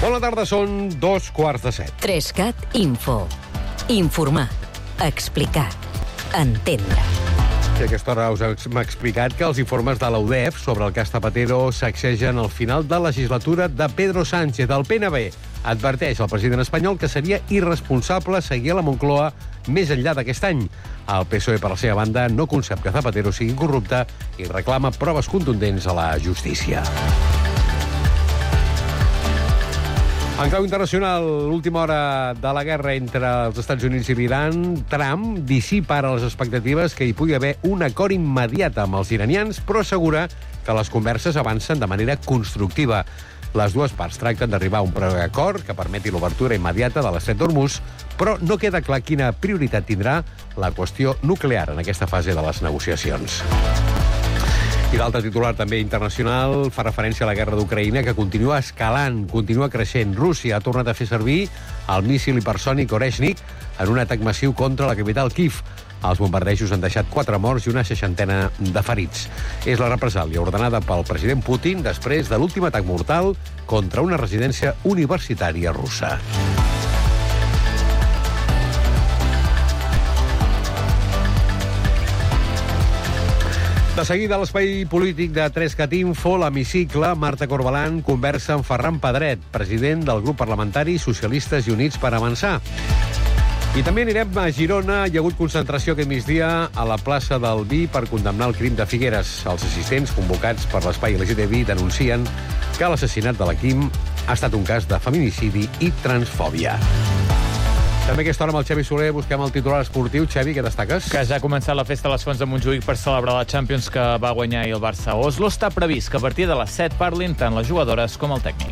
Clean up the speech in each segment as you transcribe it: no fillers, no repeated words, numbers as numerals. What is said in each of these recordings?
Bona tarda, són 7:15. 3CAT Info. Informar, explicar, entendre. I a aquesta hora us hem explicat que els informes de la UDEF sobre el cas Zapatero sacsegen el final de legislatura de Pedro Sánchez. El PNB adverteix al president espanyol que seria irresponsable seguir a la Moncloa més enllà d'aquest any. El PSOE, per la seva banda, no concep que Zapatero sigui corrupte i reclama proves contundents a la justícia. En clau internacional, l'última hora de la guerra entre els Estats Units i l'Iran, Trump dissipa ara les expectatives que hi pugui haver un acord immediat amb els iranians, però assegura que les converses avancen de manera constructiva. Les dues parts tracten d'arribar a un preacord que permeti l'obertura immediata de l'estret d'Hormuz, però no queda clar quina prioritat tindrà la qüestió nuclear en aquesta fase de les negociacions. I l'altre titular també internacional fa referència a la guerra d'Ucraïna, que continua escalant, continua creixent. Rússia ha tornat a fer servir el míssil hipersònic Oreshnik en un atac massiu contra la capital Kíev. Els bombardejos han deixat 4 morts i una 60 de ferits. És la represàlia ordenada pel president Putin després de l'últim atac mortal contra una residència universitària russa. De seguida, a l'espai polític de 3CAT Info, l'hemicicle, Marta Corbalán conversa amb Ferran Pedret, president del grup parlamentari Socialistes i Units per Avançar. I també anirem a Girona. Hi ha hagut concentració aquest migdia a la plaça del Vi per condemnar el crim de Figueres. Els assistents convocats per l'espai LGTBI denuncien que l'assassinat de la Quim ha estat un cas de feminicidi i transfòbia. També a aquesta hora amb el Xavi Soler busquem el titular esportiu. Xavi, què destaques? Que ja ha començat la festa a les Fonts de Montjuïc per celebrar la Champions que va guanyar ahir el Barça a Oslo. Està previst que a partir de les 7 parlin tant les jugadores com el tècnic.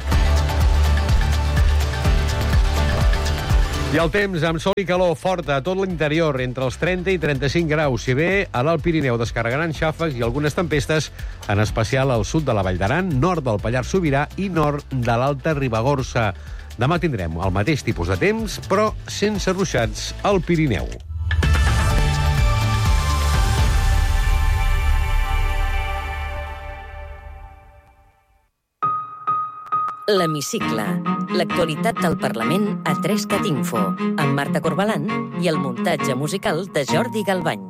I el temps, amb sol i calor forta a tot l'interior, entre els 30 i 35 graus. Si bé a l'Alt Pirineu descarregaran xàfecs i algunes tempestes, en especial al sud de la Vall d'Aran, nord del Pallars Sobirà i nord de l'Alta Ribagorça. Demà tindrem el mateix tipus de temps, però sense ruixats al Pirineu. L'hemicicle. L'actualitat del Parlament a 3CAT Info, amb Marta Corbalán i el muntatge musical de Jordi Galbany.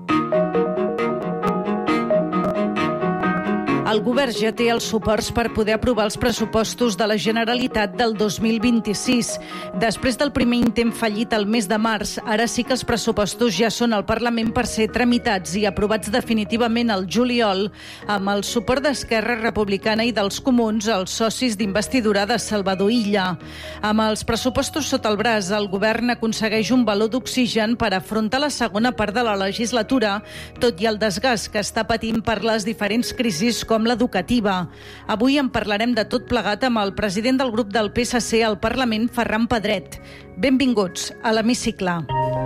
El govern ja té els suports per poder aprovar els pressupostos de la Generalitat del 2026. Després del primer intent fallit el mes de març, ara sí que els pressupostos ja són al Parlament per ser tramitats i aprovats definitivament al juliol, amb el suport d'Esquerra Republicana i dels Comuns, els socis d'investidura de Salvador Illa. Amb els pressupostos sota el braç, el govern aconsegueix un baló d'oxigen per afrontar la segona part de la legislatura, tot i el desgast que està patint per les diferents crisis com l'educativa. Avui en parlarem de tot plegat amb el president del grup del PSC al Parlament, Ferran Pedret. Benvinguts a l'hemicicle.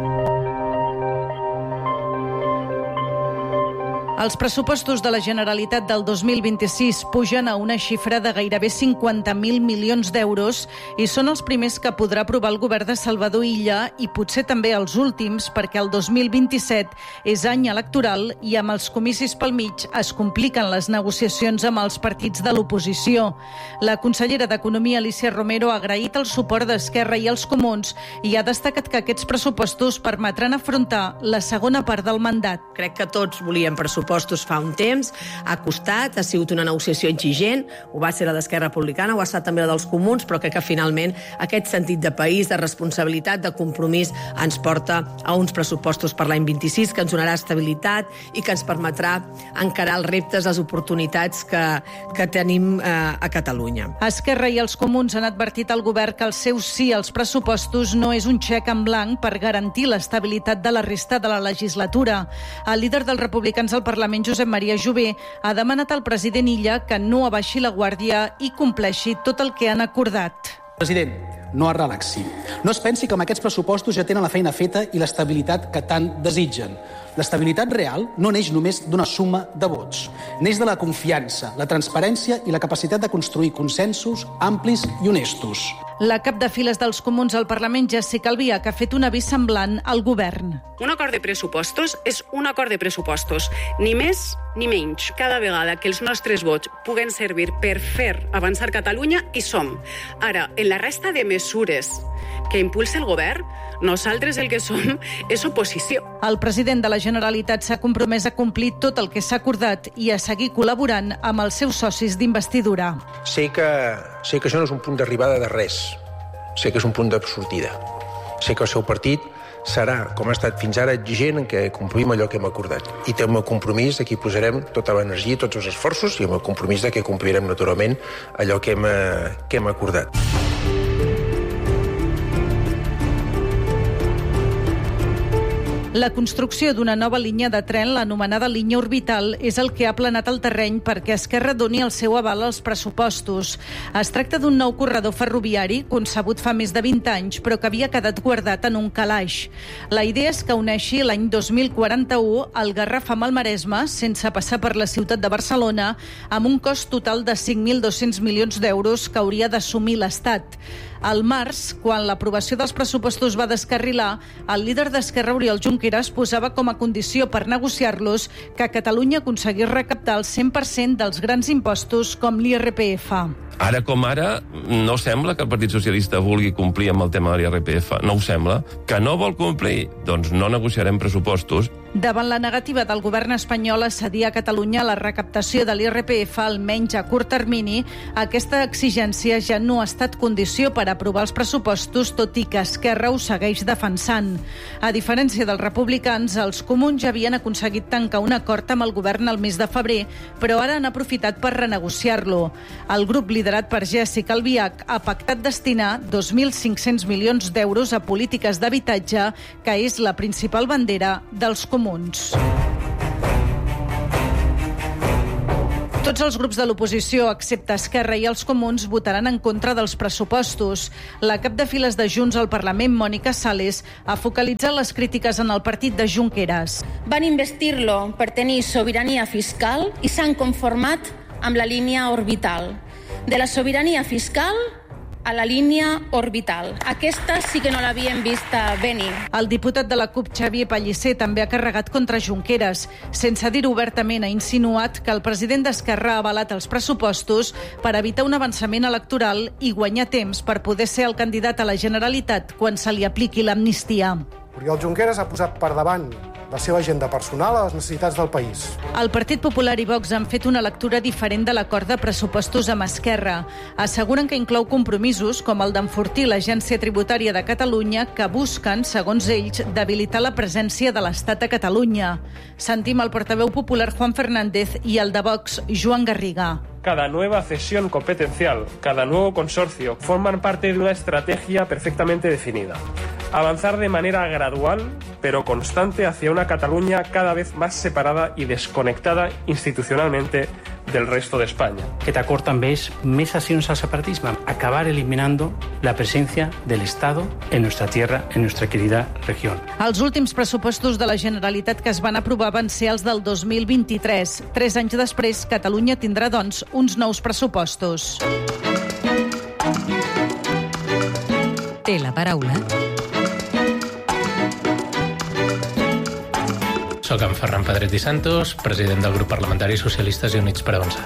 Els pressupostos de la Generalitat del 2026 pugen a una xifra de gairebé 50.000 milions d'euros i són els primers que podrà aprovar el govern de Salvador Illa i potser també els últims, perquè el 2027 és any electoral i amb els comicis pel mig es compliquen les negociacions amb els partits de l'oposició. La consellera d'Economia, Alícia Romero, ha agraït el suport d'Esquerra i els Comuns i ha destacat que aquests pressupostos permetran afrontar la segona part del mandat. Crec que tots volíem pressupostos fa un temps, ha costat, ha sigut una negociació exigent, ho va ser la d'Esquerra Republicana, ho ha estat també la dels Comuns, però crec que finalment aquest sentit de país, de responsabilitat, de compromís, ens porta a uns pressupostos per l'any 26 que ens donarà estabilitat i que ens permetrà encarar els reptes, les oportunitats que tenim a Catalunya. Esquerra i els Comuns han advertit al govern que el seu sí als pressupostos no és un xec en blanc per garantir l'estabilitat de la resta de la legislatura. El líder dels republicans al Parlament, Josep Maria Jové, ha demanat al president Illa que no abaixi la guàrdia i compleixi tot el que han acordat. President, no es relaxi. No es pensi que amb aquests pressupostos ja tenen la feina feta i l'estabilitat que tant desitgen. L'estabilitat real no neix només d'una suma de vots. Neix de la confiança, la transparència i la capacitat de construir consensos amplis i honestos. La cap de files dels Comuns al Parlament, Jessica Albiach, ha fet un avís semblant al govern. Un acord de pressupostos és un acord de pressupostos, ni més ni menys. Cada vegada que els nostres vots puguen servir per fer avançar Catalunya, hi som. Ara, en la resta de mesures que impulsa el govern, nosaltres el que som és oposició. El president de la Generalitat s'ha compromès a complir tot el que s'ha acordat i a seguir col·laborant amb els seus socis d'investidura. Sé que això no és un punt d'arribada de res. Sé que és un punt de sortida. Sé que el seu partit serà, com ha estat fins ara, exigent en què complim allò que hem acordat. I té el meu compromís de que hi posarem tota l'energia i tots els esforços i el meu compromís de que complirem naturalment allò que hem acordat. La construcció d'una nova línia de tren, l'anomenada línia orbital, és el que ha aplanat el terreny perquè Esquerra doni el seu aval als pressupostos. Es tracta d'un nou corredor ferroviari concebut fa més de 20 anys, però que havia quedat guardat en un calaix. La idea és que uneixi l'any 2041 el Garraf amb el Maresme, sense passar per la ciutat de Barcelona, amb un cost total de 5.200 milions d'euros que hauria d'assumir l'Estat. Al març, quan l'aprovació dels pressupostos va descarrilar, el líder d'Esquerra, Oriol Junqueras, posava com a condició per negociar-los que Catalunya aconseguís recaptar el 100% dels grans impostos com l'IRPF. Ara com ara, no sembla que el Partit Socialista vulgui complir amb el tema de l'IRPF. No ho sembla. Que no vol complir? Doncs no negociarem pressupostos. Davant la negativa del govern espanyol a cedir a Catalunya la recaptació de l'IRPF, almenys a curt termini, aquesta exigència ja no ha estat condició per aprovar els pressupostos, tot i que Esquerra ho segueix defensant. A diferència dels republicans, els comuns ja havien aconseguit tancar un acord amb el govern el mes de febrer, però ara han aprofitat per renegociar-lo. El grup liderat per Jèssica Albiach ha pactat destinar 2.500 milions d'euros a polítiques d'habitatge, que és la principal bandera dels comuns. Tots els grups de l'oposició, excepte Esquerra i els comuns, votaran en contra dels pressupostos. La cap de files de Junts al Parlament, Mònica Sales, ha focalitzat les crítiques en el partit de Junqueras. Van investir-lo per tenir sobirania fiscal i s'han conformat amb la línia orbital. De la sobirania fiscal a la línia orbital. Aquesta sí que no l'havíem vista venir. El diputat de la CUP, Xavier Pellicer, també ha carregat contra Junqueras. Sense dir-ho obertament, ha insinuat que el president d'Esquerra ha avalat els pressupostos per evitar un avançament electoral i guanyar temps per poder ser el candidat a la Generalitat quan se li apliqui l'amnistia. Oriol Junqueras ha posat per davant la seva agenda personal a les necessitats del país. El Partit Popular i Vox han fet una lectura diferent de l'acord de pressupostos amb Esquerra. Asseguren que inclou compromisos com el d'enfortir l'Agència Tributària de Catalunya que busquen, segons ells, debilitar la presència de l'Estat a Catalunya. Sentim el portaveu popular Juan Fernández i el de Vox, Joan Garriga. Cada nueva cesión competencial, cada nuevo consorcio, forman parte de una estrategia perfectamente definida. Avanzar de manera gradual, pero constante, hacia una Cataluña cada vez más separada y desconectada institucionalmente del resto de España. Aquest acord també és més accions al separatisme, acabar eliminando la presencia del Estado en nuestra tierra, en nuestra querida región. Els últims pressupostos de la Generalitat que es van aprovar van ser els del 2023. 3 anys després, Catalunya tindrà, doncs, uns nous pressupostos. Té la paraula Soc en Ferran Pedret i Santos, president del grup parlamentari Socialistes i Units per Avançar.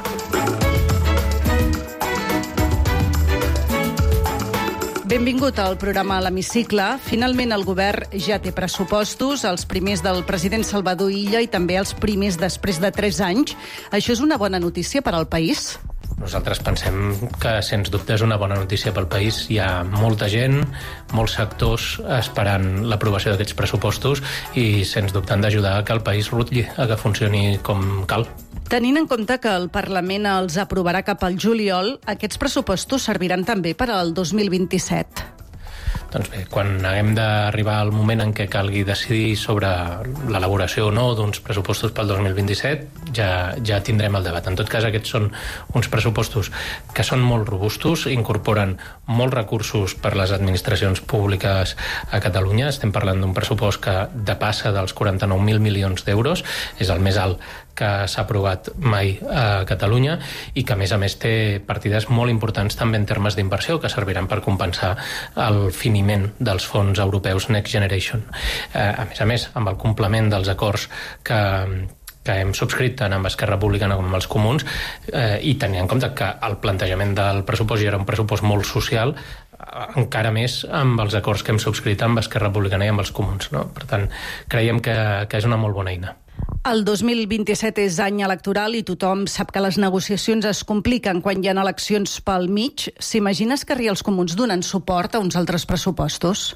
Benvingut al programa a l'Hemicicle. Finalment el govern ja té pressupostos, els primers del president Salvador Illa i també els primers després de 3 anys. Això és una bona notícia per al país? Nosaltres pensem que, sens dubte, és una bona notícia pel país. Hi ha molta gent, molts sectors esperant l'aprovació d'aquests pressupostos i, sens dubte, han d'ajudar a que el país rutlli, a que funcioni com cal. Tenint en compte que el Parlament els aprovarà cap al juliol, aquests pressupostos serviran també per al 2027. Doncs bé, quan haguem d'arribar al moment en què calgui decidir sobre l'elaboració o no d'uns pressupostos pel 2027, ja tindrem el debat. En tot cas, aquests són uns pressupostos que són molt robustos, incorporen molts recursos per les administracions públiques a Catalunya. Estem parlant d'un pressupost que depassa dels 49.000 milions d'euros, és el més alt que s'ha aprovat mai a Catalunya i que, a més, té partides molt importants també en termes d'inversió que serviran per compensar el finiment dels fons europeus Next Generation. A més, amb el complement dels acords que que hem subscrit tant amb Esquerra Republicana com amb els Comuns, i tenint en compte que el plantejament del pressupost ja era un pressupost molt social, encara més amb els acords que hem subscrit amb Esquerra Republicana i amb els Comuns, no? Per tant, creiem que és una molt bona eina. El 2027 és any electoral i tothom sap que les negociacions es compliquen quan hi ha eleccions pel mig. S'imagina Esquerra i els Comuns donant suport a uns altres pressupostos?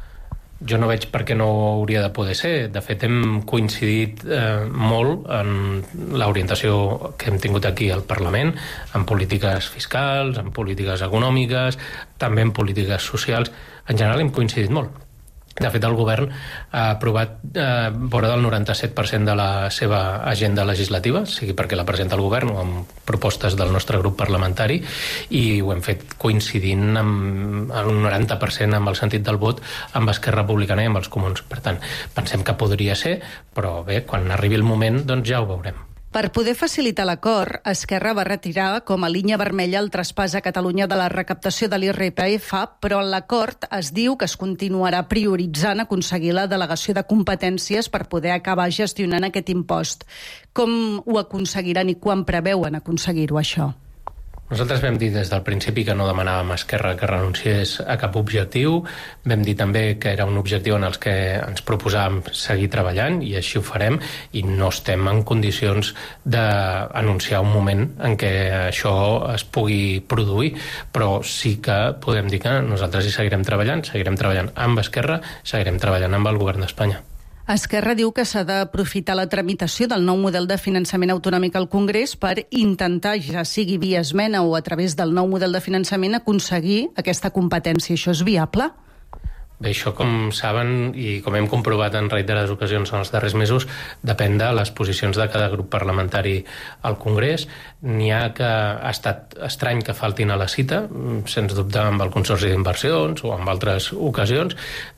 Jo no veig per què no hauria de poder ser. De fet, hem coincidit molt en l'orientació que hem tingut aquí al Parlament, en polítiques fiscals, en polítiques econòmiques, també en polítiques socials. En general hem coincidit molt. De fet, el govern ha aprovat vora del 97% de la seva agenda legislativa, sigui perquè la presenta el govern o amb propostes del nostre grup parlamentari, i ho hem fet coincidint amb un 90% amb el sentit del vot amb Esquerra Republicana i amb els Comuns. Per tant, pensem que podria ser, però bé, quan arribi el moment, doncs ja ho veurem. Per poder facilitar l'acord, Esquerra va retirar com a línia vermella el traspàs a Catalunya de la recaptació de l'IRPF, però en l'acord es diu que es continuarà prioritzant aconseguir la delegació de competències per poder acabar gestionant aquest impost. Com ho aconseguiran i quan preveuen aconseguir-ho, això? Nosaltres vam dir des del principi que no demanàvem a Esquerra que renunciés a cap objectiu. Vam dir també que era un objectiu en el que ens proposàvem seguir treballant, i així ho farem, i no estem en condicions d'anunciar un moment en què això es pugui produir, però sí que podem dir que nosaltres hi seguirem treballant amb Esquerra, seguirem treballant amb el govern d'Espanya. Esquerra diu que s'ha d'aprofitar la tramitació del nou model de finançament autonòmic al Congrés per intentar, ja sigui via esmena o a través del nou model de finançament, aconseguir aquesta competència. Això és viable? Bé, això, com saben, i com hem comprovat en reiterades ocasions en els darrers mesos, depèn de les posicions de cada grup parlamentari al Congrés. N'hi ha que ha estat estrany que faltin a la cita, sens dubte amb el Consorci d'Inversions o en altres ocasions,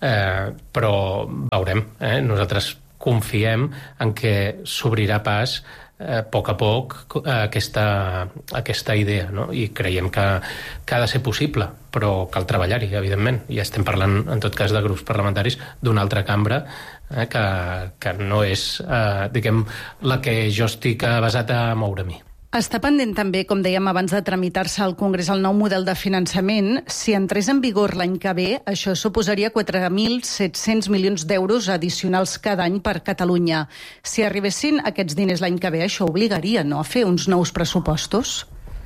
però veurem. Nosaltres confiem en que s'obrirà pas a poc aquesta idea, no? I creiem que ha de ser possible, però cal treballar-hi, evidentment, i estem parlant en tot cas de grups parlamentaris d'una altra cambra que no és diguem, la que jo estic basat a moure a mi. Està pendent també, com dèiem abans, de tramitar-se al Congrés el nou model de finançament. Si entrés en vigor l'any que ve, això suposaria 4.700 milions d'euros addicionals cada any per Catalunya. Si arribessin aquests diners l'any que ve, això obligaria, no?, a fer uns nous pressupostos?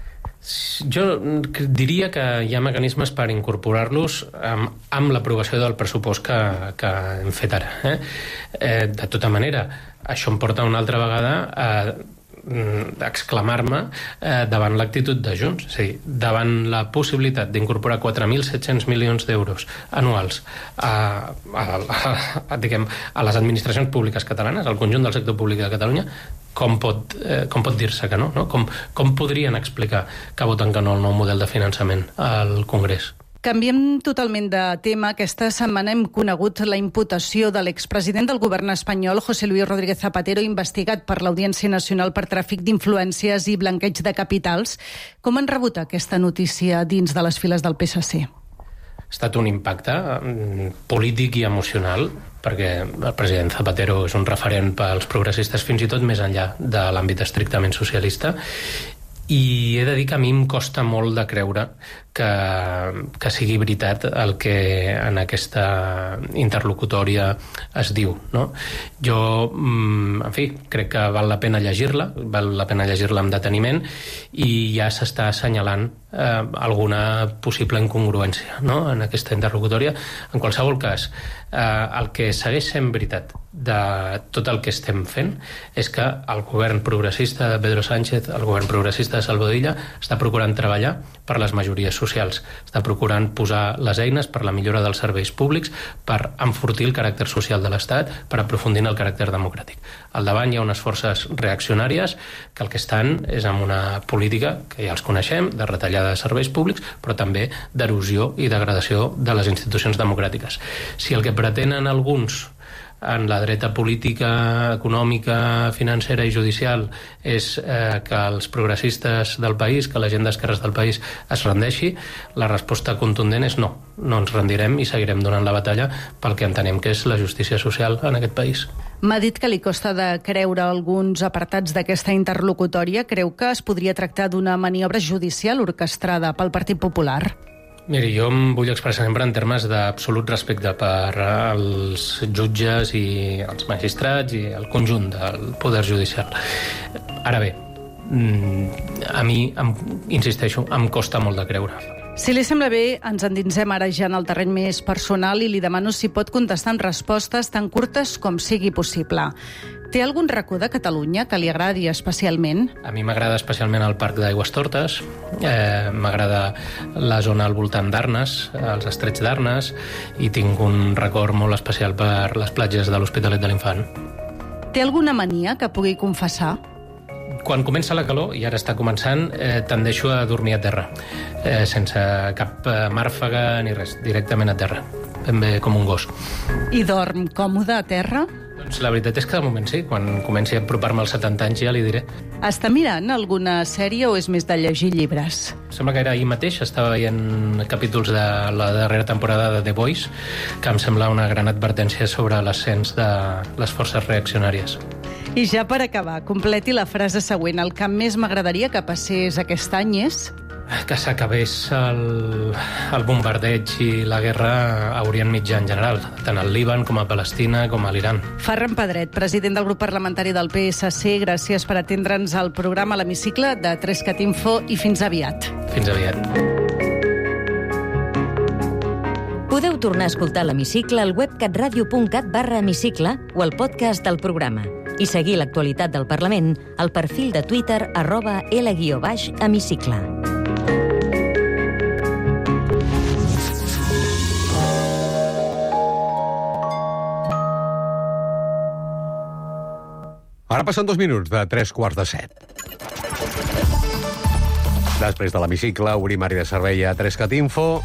Jo diria que hi ha mecanismes per incorporar-los amb l'aprovació del pressupost que hem fet ara. De tota manera, això em porta una altra vegada a d'exclamar-me davant l'actitud de Junts, és a dir, davant la possibilitat d'incorporar 4.700 milions d'euros anuals a les administracions públiques catalanes, al conjunt del sector públic de Catalunya. Com pot dir-se que no? Com podrien explicar que voten que no al nou model de finançament al Congrés? Canviem totalment de tema. Aquesta setmana hem conegut la imputació de l'expresident del govern espanyol, José Luis Rodríguez Zapatero, investigat per l'Audiència Nacional per tràfic d'influències i blanqueig de capitals. Com han rebut aquesta notícia dins de les files del PSC? Ha estat un impacte polític i emocional, perquè el president Zapatero és un referent pels progressistes, fins i tot més enllà de l'àmbit estrictament socialista. I he de dir que a mi em costa molt de creure que sigui veritat el que en aquesta interlocutòria es diu, no? Jo, en fi, crec que val la pena llegir-la amb deteniment, i ja s'està assenyalant alguna possible incongruència, no?, en aquesta interlocutòria. En qualsevol cas, el que segueix sent veritat de tot el que estem fent és que el govern progressista de Pedro Sánchez, el govern progressista de Salvador Illa, està procurant treballar per les majories socials, està procurant posar les eines per la millora dels serveis públics, per enfortir el caràcter social de l'Estat, per aprofundir en el caràcter democràtic. Al davant hi ha unes forces reaccionàries que el que estan és amb una política que ja els coneixem, de retallada de serveis públics, però també d'erosió i degradació de les institucions democràtiques. Si el que pretenen alguns en la dreta política, econòmica, financera i judicial és que els progressistes del país, que la gent d'esquerres del país es rendeixi, la resposta contundent és no. No ens rendirem i seguirem donant la batalla pel que entenem que és la justícia social en aquest país. M'ha dit que li costa de creure alguns apartats d'aquesta interlocutòria. Creu que es podria tractar d'una maniobra judicial orquestrada pel Partit Popular? Miri, jo em vull expressar sempre en termes d'absolut respecte per als jutges i els magistrats i el conjunt del poder judicial. Ara bé, a mi, insisteixo, em costa molt de creure. Si li sembla bé, ens endinsem ara ja en el terreny més personal i li demano si pot contestar amb respostes tan curtes com sigui possible. Té algun racó de Catalunya que li agradi especialment? A mi m'agrada especialment el Parc d'Aigüestortes, m'agrada la zona al voltant d'Arnes, els estrets d'Arnes, i tinc un record molt especial per les platges de l'Hospitalet de l'Infant. Té alguna mania que pugui confessar? Quan comença la calor, i ara està començant, tendeixo a dormir a terra, sense cap màrfaga ni res, directament a terra, ben bé com un gos. I dorm còmode a terra? Doncs la veritat és que de moment sí, quan comenci a apropar-me als 70 anys ja li diré. Està mirant alguna sèrie o és més de llegir llibres? Sembla que era ahir mateix, estava veient capítols de la darrera temporada de The Boys, que em sembla una gran advertència sobre l'ascens de les forces reaccionàries. I ja per acabar, completi la frase següent. El que més m'agradaria que passés aquest any és... Que s'acabés el bombardeig i la guerra a Orient Mitjà en general, tant al Líban com a Palestina com a l'Iran. Ferran Pedret, president del grup parlamentari del PSC, gràcies per atendre'ns al programa L'Hemicicle de 3cat Info i fins aviat. Fins aviat. Podeu tornar a escoltar l'Hemicicle al web catradio.cat/hemicicle o al podcast del programa. I seguir l'actualitat del Parlament al perfil de Twitter @L_hemicicle. Ara passen 2 minuts de 3:45. Després de l'Hemicicle, obrim àrea de servei a 3cat Info.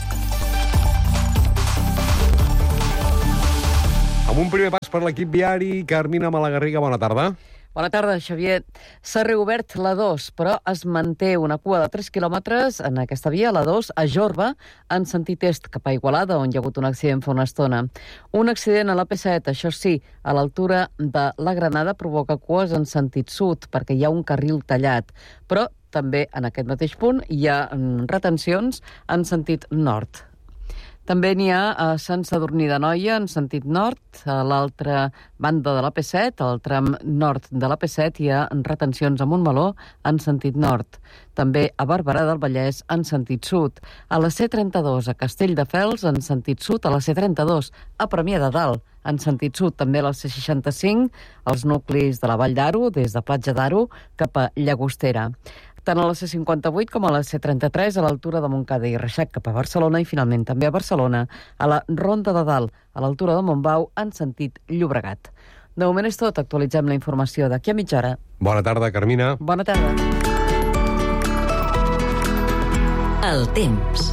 Amb un primer pas per l'equip viari, Carmina Malagarriga, bona tarda. Bona tarda, Xavier. S'ha reobert la 2, però es manté una cua de 3 quilòmetres en aquesta via, la 2, a Jorba, en sentit est cap a Igualada, on hi ha hagut un accident fa una estona. Un accident a la P7, això sí, a l'altura de la Granada, provoca cues en sentit sud, perquè hi ha un carril tallat. Però també en aquest mateix punt hi ha retencions en sentit nord. També n'hi ha a Sant Sadurní d'Anoia, en sentit nord, a l'altra banda de la P7, al tram nord de la P7, hi ha retencions a Montmeló, en sentit nord. També a Barberà del Vallès, en sentit sud. A la C32, a Castelldefels, en sentit sud. A la C32, a Premià de Dalt, en sentit sud. També a la C65, als nuclis de la Vall d'Aro, des de Platja d'Aro cap a Llagostera. Tant a la C58 com a la C33, a l'altura de Montcada i Reixac cap a Barcelona, i finalment també a Barcelona, a la Ronda de Dalt, a l'altura de Montbau, en sentit Llobregat. De moment és tot. Actualitzem la informació d'aquí a mitja hora. Bona tarda, Carmina. Bona tarda. El temps.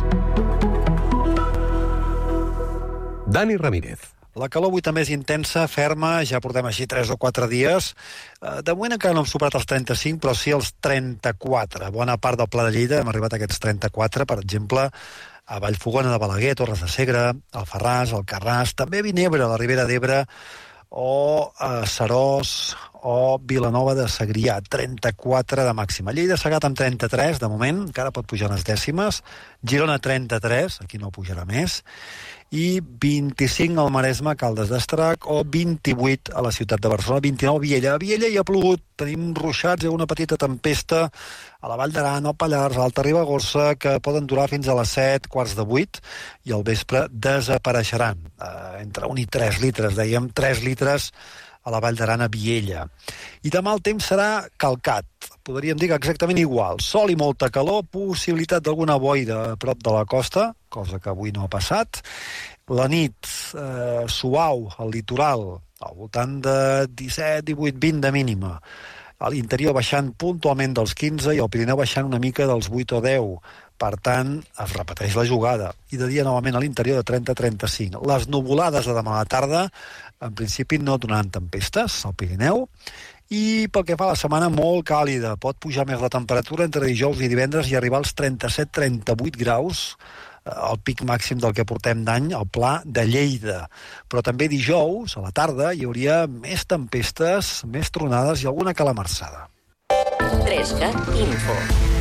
Dani Ramírez. La calor avui també és intensa, ferma, ja portem així 3 o 4 dies. De moment encara no hem superat els 35, però sí els 34. Bona part del Pla de Lleida hem arribat a aquests 34, per exemple, a Vallfogona de Balaguer, Torres de Segre, Alfarràs, Alcarràs, també a Vinebre, a la Ribera d'Ebre, o a Seròs, o Vilanova de Segrià, 34 de màxima. Lleida Segat amb 33, de moment, encara pot pujar unes dècimes. Girona 33, aquí no pujarà més. I 25 al Maresme, Caldes d'Estrac, o 28 a la ciutat de Barcelona, 29 a Viella. A Viella hi ha plogut, tenim ruixats i una petita tempesta a la Vall d'Aran, al Pallars, a l'Alta Ribagorça, que poden durar fins a les 7, quarts de 8, i al vespre desapareixeran. Entre 1 i 3 litres, dèiem, 3 litres a la Vall d'Aran, a Viella. I demà el temps serà calcat, podríem dir que exactament igual. Sol i molta calor, possibilitat d'alguna boira a prop de la costa, cosa que avui no ha passat. La nit, suau al litoral, al voltant de 17, 18, 20 de mínima. A l'interior baixant puntualment dels 15 i al Pirineu baixant una mica dels 8 o 10. Per tant, es repeteix la jugada. I de dia novament a l'interior de 30 a 35. Les nuvolades de demà a la tarda, en principi no donaran tempestes al Pirineu. I pel que fa a la setmana, molt càlida. Pot pujar més la temperatura entre dijous i divendres i arribar als 37-38 graus el pic màxim del que portem d'any al Pla de Lleida. Però també dijous, a la tarda, hi hauria més tempestes, més tronades i alguna calamarsada. 3CAT Info.